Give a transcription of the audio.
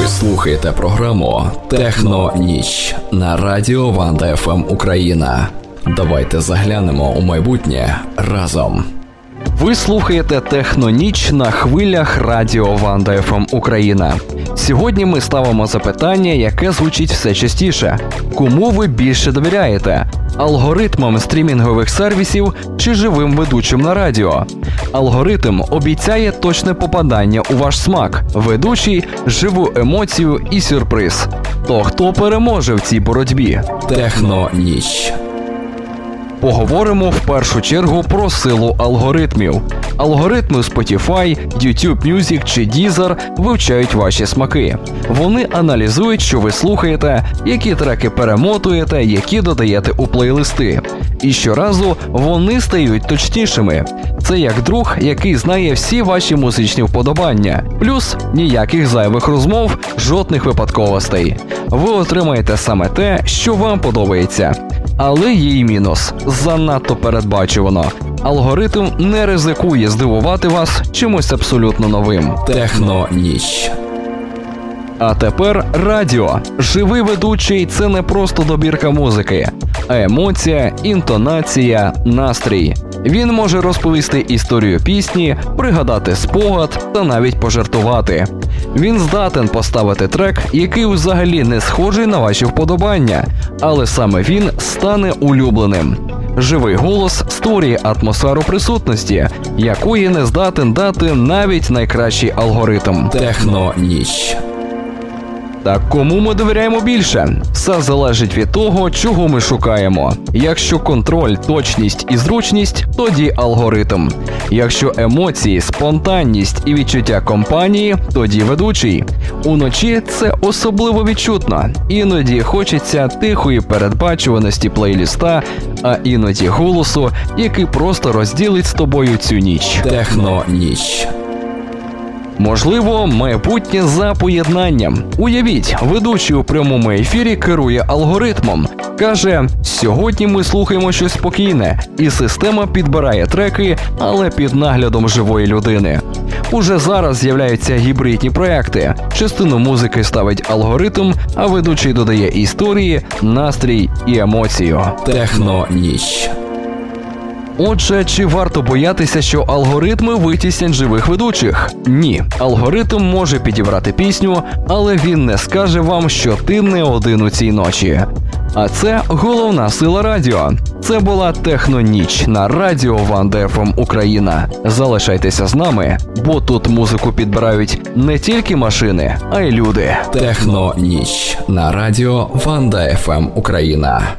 слухаєте програму «Техно-ніч» на радіо Ванда ФМ Україна. Давайте заглянемо у майбутнє разом. Ви слухаєте «Техно-ніч» на хвилях радіо Ванда ФМ Україна. Сьогодні ми ставимо запитання, яке звучить все частіше. Кому ви більше довіряєте? Алгоритмам стрімінгових сервісів чи живим ведучим на радіо? Алгоритм обіцяє точне попадання у ваш смак, ведучий – живу емоцію і сюрприз. То хто переможе в цій боротьбі? «Техно-ніч». Поговоримо в першу чергу про силу алгоритмів. Алгоритми Spotify, YouTube Music чи Deezer вивчають ваші смаки. Вони аналізують, що ви слухаєте, які треки перемотуєте, які додаєте у плейлисти. І щоразу вони стають точнішими. Це як друг, який знає всі ваші музичні вподобання. Плюс ніяких зайвих розмов, жодних випадковостей. Ви отримаєте саме те, що вам подобається. Але є й мінус – занадто передбачувано. Алгоритм не ризикує здивувати вас чимось абсолютно новим. «Техно-ніч». А тепер радіо. Живий ведучий – це не просто добірка музики, а емоція, інтонація, настрій. Він може розповісти історію пісні, пригадати спогад та навіть пожартувати. Він здатен поставити трек, який взагалі не схожий на ваші вподобання, але саме він стане улюбленим. Живий голос створює атмосферу присутності, якої не здатен дати навіть найкращий алгоритм. «Техно-ніч». Так кому ми довіряємо більше? Все залежить від того, чого ми шукаємо. Якщо контроль, точність і зручність, тоді алгоритм. Якщо емоції, спонтанність і відчуття компанії, тоді ведучий. Уночі це особливо відчутно. Іноді хочеться тихої передбачуваності плейліста, а іноді голосу, який просто розділить з тобою цю ніч. «Техно-ніч». Можливо, майбутнє за поєднанням. Уявіть, ведучий у прямому ефірі керує алгоритмом. Каже, сьогодні ми слухаємо щось спокійне, і система підбирає треки, але під наглядом живої людини. Уже зараз з'являються гібридні проекти. Частину музики ставить алгоритм, а ведучий додає історії, настрій і емоцію. «Техно-ніч». Отже, чи варто боятися, що алгоритми витіснять живих ведучих? Ні. Алгоритм може підібрати пісню, але він не скаже вам, що ти не один у цій ночі. А це головна сила радіо. Це була «Техно-ніч» на радіо Ванда ФМ Україна. Залишайтеся з нами, бо тут музику підбирають не тільки машини, а й люди. «Техно-ніч» на радіо Ванда ФМ Україна.